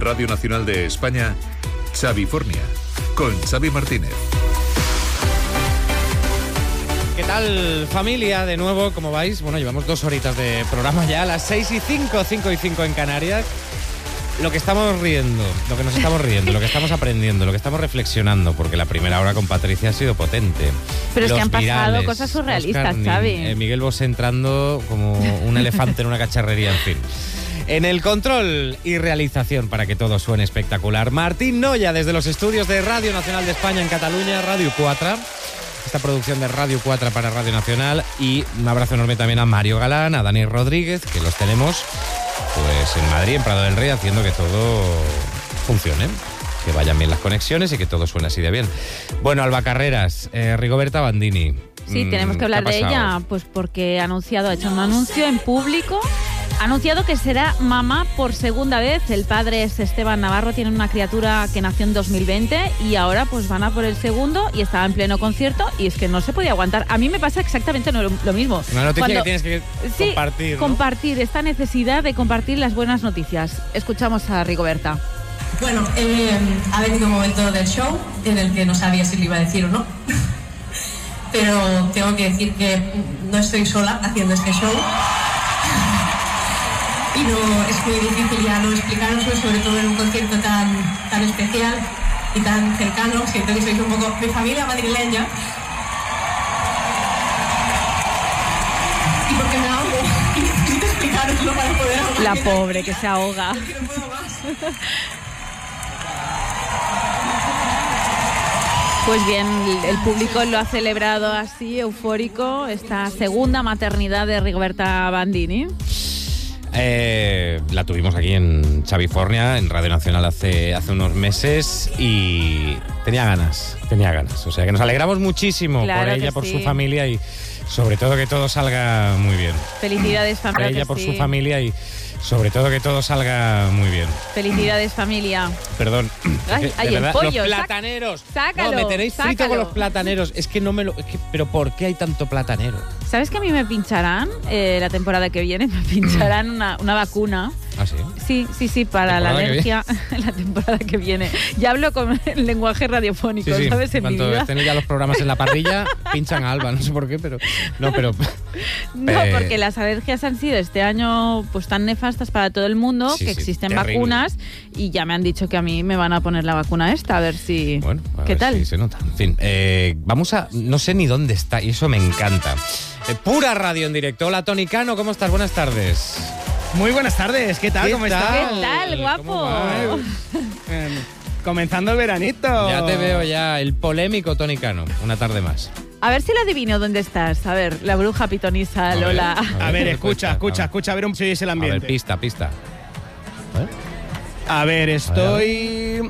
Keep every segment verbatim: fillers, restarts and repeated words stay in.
Radio Nacional de España, Xavifornia, con Xavi Martínez. ¿Qué tal, familia? De nuevo, ¿cómo vais? Bueno, llevamos dos horitas de programa ya, a las seis y cinco, cinco y cinco en Canarias. Lo que estamos riendo, lo que nos estamos riendo, lo que estamos aprendiendo, lo que estamos reflexionando, porque la primera hora con Patricia ha sido potente. Pero es Los que han pasado virales, cosas surrealistas, Oscar Nin, Xavi. eh, Miguel Bosé entrando como un elefante en una cacharrería, en fin. En el control y realización, para que todo suene espectacular, Martín Noya, desde los estudios de Radio Nacional de España en Cataluña, Radio cuatro. Esta producción de Radio cuatro para Radio Nacional. Y un abrazo enorme también a Mario Galán, a Dani Rodríguez, que los tenemos pues en Madrid, en Prado del Rey, haciendo que todo funcione, que vayan bien las conexiones y que todo suene así de bien. Bueno, Alba Carreras, eh, Rigoberta Bandini. Sí, tenemos que hablar de ella, pues porque ha anunciado, ha hecho un anuncio en público. Ha anunciado que será mamá por segunda vez. El padre es Esteban Navarro, tiene una criatura que nació en dos mil veinte y ahora pues van a por el segundo y estaba en pleno concierto y es que no se podía aguantar. A mí me pasa exactamente lo, lo mismo. Una noticia Cuando, que tienes que sí, compartir, ¿no? compartir, esta necesidad de compartir las buenas noticias. Escuchamos a Rigoberta. Bueno, eh, ha venido un momento del show en el que no sabía si lo iba a decir o no. Pero tengo que decir que no estoy sola haciendo este show. Y no, es muy difícil ya no explicaroslo, sobre todo en un concierto tan, tan especial y tan cercano. Siento que sois un poco mi familia madrileña. Y porque me ahogo y necesito explicaroslo para poder ahogar. La pobre que se ahoga. Porque no puedo más. Pues bien, el público lo ha celebrado así, eufórico, esta segunda maternidad de Rigoberta Bandini. Eh, la tuvimos aquí en Xavifornia, en Radio Nacional hace, hace unos meses y tenía ganas, tenía ganas. O sea que nos alegramos muchísimo Claro por ella, que por sí. su familia y sobre todo que todo salga muy bien. Felicidades, Por familia. ella, por sí. su familia y sobre todo que todo salga muy bien. Felicidades, familia. Perdón. Ay, Es que, ay, de el verdad, pollo, los sac- plataneros. sácalo, No, me tenéis frito sácalo. con los plataneros. Es que no me lo... es que- pero ¿por qué hay tanto platanero? ¿Sabes que a mí me pincharán eh, la temporada que viene? Me pincharán una, una vacuna. ¿Ah, sí? Sí, sí, sí, para la ¿Temporada que alergia la temporada que viene. Ya hablo con el lenguaje radiofónico, Sí, sí. ¿sabes? En mi Cuando vida. estén ya los programas en la parrilla, pinchan a Alba. No sé por qué, pero... No, pero... No, Eh, porque las alergias han sido este año pues tan nefastas para todo el mundo, Sí, que sí, existen terrible. vacunas y ya me han dicho que a mí me van a poner la vacuna esta, a ver si... Bueno, a ¿Qué ver tal? si se nota. En fin, eh, vamos a... No sé ni dónde está y eso me encanta. Eh, pura radio en directo. Hola, Tony Cano, ¿cómo estás? Buenas tardes. Muy buenas tardes, ¿qué tal? ¿Qué ¿Cómo tal? estás? ¿Qué tal, guapo? ¿Cómo va? Eh, comenzando el veranito. Ya te veo ya, el polémico Tony Cano. Una tarde más. A ver si la adivino dónde estás. A ver, la bruja pitonisa A ver, Lola. a A ver, ¿dónde escucha, cuesta? escucha, A ver. escucha, a ver un si es el A ambiente. ver, pista, pista. A ver, estoy...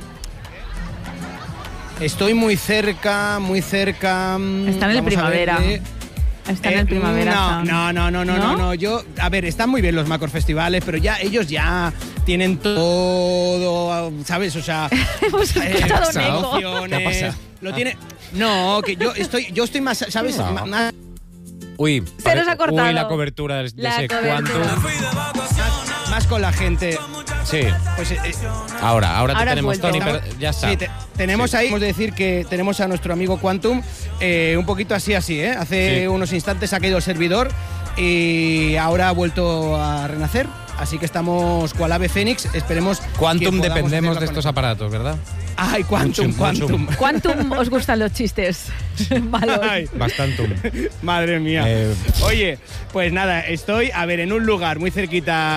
Estoy muy cerca, muy cerca... Está en el Vamos a primavera. verle. Está en Eh, el primavera. No, Sound. no, no, no, no, ¿No? no, no. Yo, a ver, están muy bien los macros festivales, pero ya ellos ya tienen todo, ¿sabes? O sea, Hemos eh, escuchado un pasado? eco. ¿Qué ha emociones, pasado? lo tiene. No, que yo estoy, yo estoy más, ¿sabes? No. Ma- Más, Uy, Se nos ha cortado. Uy, la cobertura de La ese cobertura. Quantum. más con la gente. Sí, Pues eh, ahora, ahora te Ahora has tenemos, vuelto. Tony, Estamos- pero ya está. sí, te- tenemos Sí. ahí, hemos de decir que tenemos a nuestro amigo Quantum eh, un poquito así, así, ¿eh? Hace Sí. unos instantes ha caído el servidor y ahora ha vuelto a renacer. Así que estamos cual ave fénix, esperemos que Quantum podamos dependemos hacer de la estos conexión. aparatos, ¿verdad? Ay, Quantum, Mucho, Quantum. mucho. ¿Cuántum os gustan los chistes malos? Ay, Bastante. madre mía. Eh, Oye, pues nada, estoy, a ver, en un lugar muy cerquita